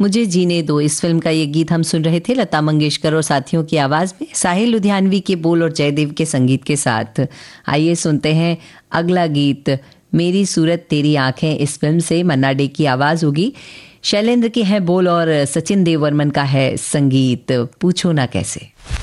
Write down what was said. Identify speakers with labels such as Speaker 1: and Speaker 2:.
Speaker 1: मुझे जीने दो, इस फिल्म का ये गीत हम सुन रहे थे लता मंगेशकर और साथियों की आवाज़ में, साहिल लुधियानवी के बोल और जयदेव के संगीत के साथ। आइए सुनते हैं अगला गीत, मेरी सूरत तेरी आंखें, इस फिल्म से। मन्ना डे की आवाज़ होगी, शैलेंद्र के हैं बोल और सचिन देव वर्मन का है संगीत। पूछो ना कैसे।